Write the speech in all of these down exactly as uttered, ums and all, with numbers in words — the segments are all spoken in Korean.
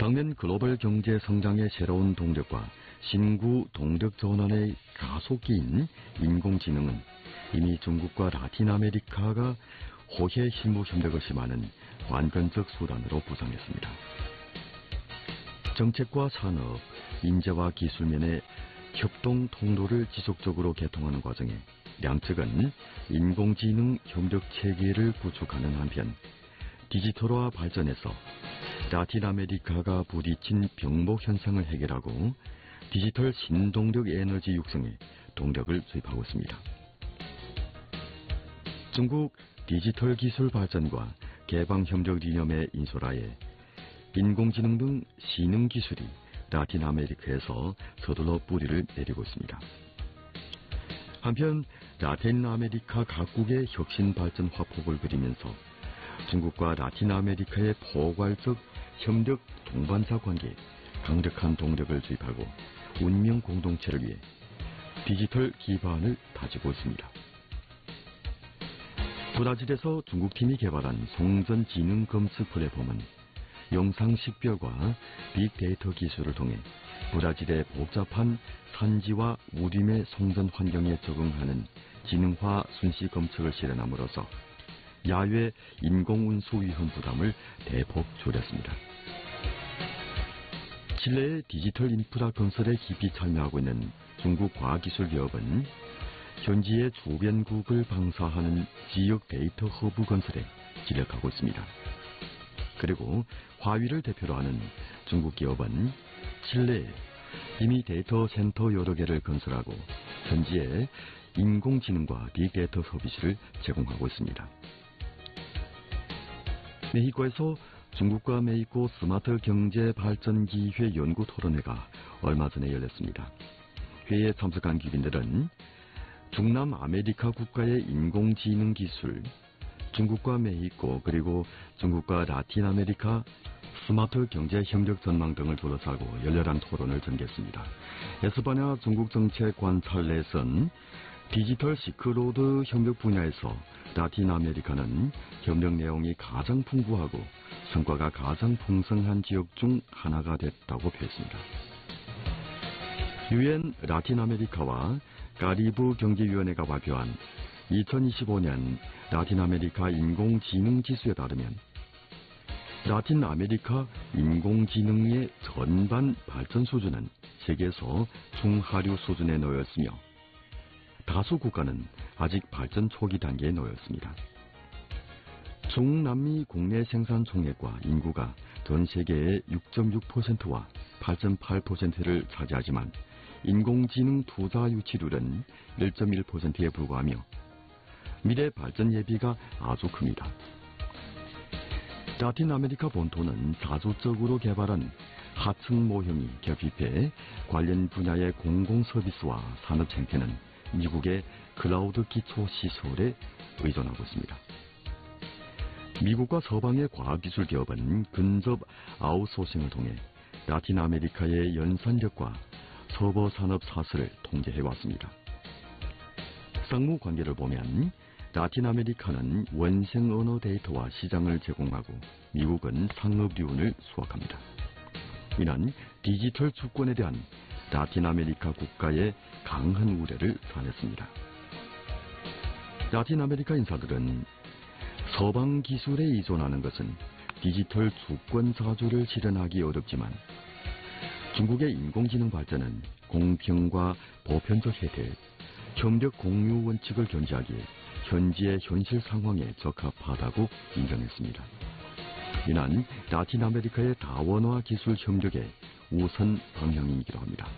당면 글로벌 경제 성장의 새로운 동력과 신구 동력 전환의 가속기인 인공지능은 이미 중국과 라틴 아메리카가 호혜 실무 협력을 심하는 관건적 수단으로 부상했습니다. 정책과 산업, 인재와 기술면의 협동 통로를 지속적으로 개통하는 과정에 양측은 인공지능 협력 체계를 구축하는 한편 디지털화 발전에서 라틴 아메리카가 부딪힌 병목 현상을 해결하고 디지털 신동력 에너지 육성에 동력을 투입하고 있습니다. 중국 디지털 기술 발전과 개방 협력 이념의 인솔하에 인공지능 등 신흥 기술이 라틴 아메리카에서 서둘러 뿌리를 내리고 있습니다. 한편 라틴 아메리카 각국의 혁신 발전 화폭을 그리면서 중국과 라틴 아메리카의 포괄적 협력 동반자 관계에 강력한 동력을 주입하고 운명 공동체를 위해 디지털 기반을 다지고 있습니다. 브라질에서 중국팀이 개발한 송전 지능 검수 플랫폼은 영상 식별과 빅데이터 기술을 통해 브라질의 복잡한 산지와 우림의 송전 환경에 적응하는 지능화 순시 검측을 실현함으로써 야외 인공운수 위험 부담을 대폭 줄였습니다. 칠레의 디지털 인프라 건설에 깊이 참여하고 있는 중국 과학기술기업은 현지의 주변국을 방사하는 지역 데이터 허브 건설에 진력하고 있습니다. 그리고 화위를 대표로 하는 중국 기업은 칠레에 이미 데이터 센터 여러 개를 건설하고 현지에 인공지능과 빅데이터 서비스를 제공하고 있습니다. 메xi코에서 중국과 메xi코 스마트 경제 발전 기회 연구 토론회가 얼마 전에 열렸습니다. 회의에 참석한 기빈들은 중남 아메리카 국가의 인공지능 기술, 중국과 메xi코 그리고 중국과 라틴 아메리카 스마트 경제 협력 전망 등을 둘러싸고 열렬한 토론을 전개했습니다. 에스파냐 중국 정책 관찰넷은 디지털 시크로드 협력 분야에서 라틴 아메리카는 협력 내용이 가장 풍부하고 성과가 가장 풍성한 지역 중 하나가 됐다고 표했습니다. 유엔 라틴 아메리카와 카리브 경제위원회가 발표한 이천이십오 년 라틴 아메리카 인공지능 지수에 따르면 라틴 아메리카 인공지능의 전반 발전 수준은 세계에서 중하류 수준에 놓였으며 다수 국가는 아직 발전 초기 단계에 놓였습니다. 중남미 국내 생산 총액과 인구가 전 세계의 육 점 육 퍼센트와 팔 점 팔 퍼센트를 차지하지만 인공지능 투자 유치율은 일 점 일 퍼센트에 불과하며 미래 발전 예비가 아주 큽니다. 라틴 아메리카 본토는 자주적으로 개발한 하층 모형이 결핍해 관련 분야의 공공 서비스와 산업 생태는 미국의 클라우드 기초 시설에 의존하고 있습니다. 미국과 서방의 과학기술 기업은 근접 아웃소싱을 통해 라틴 아메리카의 연산력과 서버 산업 사슬을 통제해왔습니다. 상무 관계를 보면 라틴 아메리카는 원생 언어 데이터와 시장을 제공하고 미국은 상업리운을 수확합니다. 이는 디지털 주권에 대한 라틴 아메리카 국가의 강한 우려를 사냈습니다. 라틴 아메리카 인사들은 서방 기술에 의존하는 것은 디지털 주권 자주를 실현하기 어렵지만 중국의 인공지능 발전은 공평과 보편적 혜택, 협력 공유 원칙을 견지하기에 현지의 현실 상황에 적합하다고 인정했습니다. 이는 라틴 아메리카의 다원화 기술 협력의 우선 방향이기도 합니다.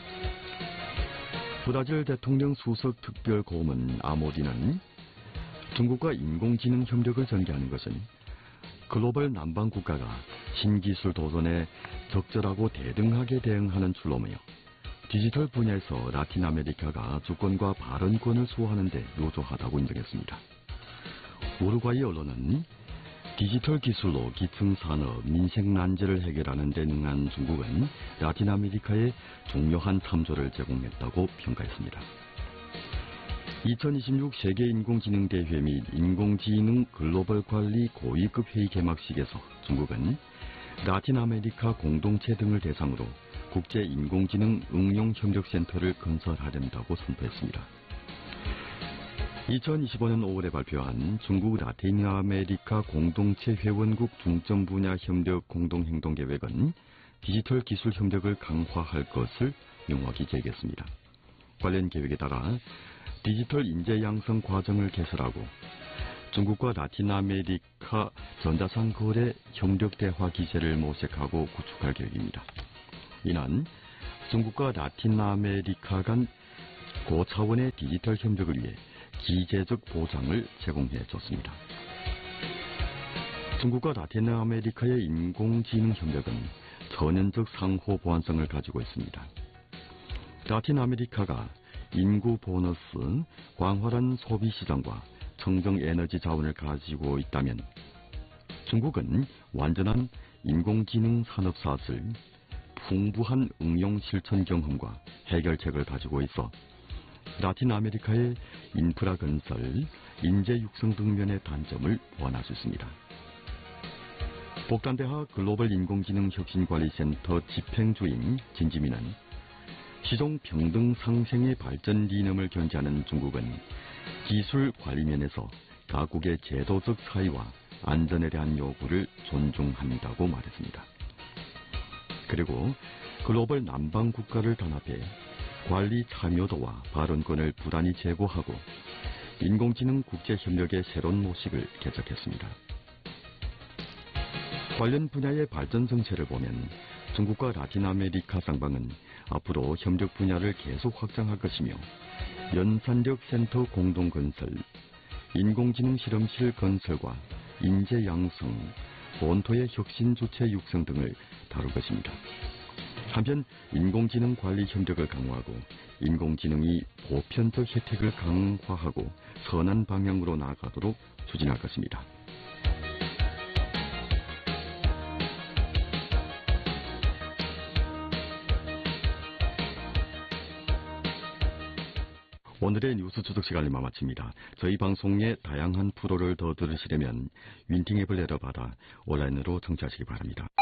브라질 대통령 수석 특별 고문 아모디는 중국과 인공지능 협력을 전개하는 것은 글로벌 남방 국가가 신기술 도전에 적절하고 대등하게 대응하는 출로며 디지털 분야에서 라틴 아메리카가 주권과 발언권을 수호하는 데 요조하다고 인정했습니다. 우루과이 언론은 디지털 기술로 기층 산업, 민생 난제를 해결하는 데 능한 중국은 라틴 아메리카에 중요한 참조를 제공했다고 평가했습니다. 이천이십육 세계인공지능대회 및 인공지능 글로벌 관리 고위급 회의 개막식에서 중국은 라틴 아메리카 공동체 등을 대상으로 국제인공지능 응용협력센터를 건설하려고 선포했습니다. 이천이십오 년 오월에 발표한 중국 라틴 아메리카 공동체 회원국 중점 분야 협력 공동행동계획은 디지털 기술 협력을 강화할 것을 명확히 제기했습니다. 관련 계획에다가 디지털 인재 양성 과정을 개설하고 중국과 라틴 아메리카 전자상 거래 협력 대화 기제를 모색하고 구축할 계획입니다. 이는 중국과 라틴 아메리카 간 고차원의 디지털 협력을 위해 기재적 보장을 제공해 줬습니다. 중국과 라틴 아메리카의 인공지능 협력은 전연적 상호 보완성을 가지고 있습니다. 라틴 아메리카가 인구 보너스, 광활한 소비 시장과 청정 에너지 자원을 가지고 있다면 중국은 완전한 인공지능 산업 사슬, 풍부한 응용 실천 경험과 해결책을 가지고 있어 라틴 아메리카의 인프라 건설, 인재 육성 등 면의 단점을 보완할 수 있습니다. 복단대하 글로벌 인공지능 혁신관리센터 집행주인 진지민은 시종 평등 상생의 발전 리념을 견지하는 중국은 기술 관리 면에서 각국의 제도적 사의와 안전에 대한 요구를 존중한다고 말했습니다. 그리고 글로벌 남방 국가를 단합해 관리 참여도와 발언권을 부단히 제고하고 인공지능 국제협력의 새로운 모식을 개척했습니다. 관련 분야의 발전 정체를 보면 중국과 라틴 아메리카 쌍방은 앞으로 협력 분야를 계속 확장할 것이며 연산력 센터 공동 건설, 인공지능 실험실 건설과 인재 양성, 본토의 혁신 주체 육성 등을 다룰 것입니다. 한편 인공지능 관리 협력을 강화하고 인공지능이 보편적 혜택을 강화하고 선한 방향으로 나아가도록 추진할 것입니다. 오늘의 뉴스 추적 시간을 마칩니다. 저희 방송의 다양한 프로를 더 들으시려면 윈팅 앱을 내려받아 온라인으로 청취하시기 바랍니다.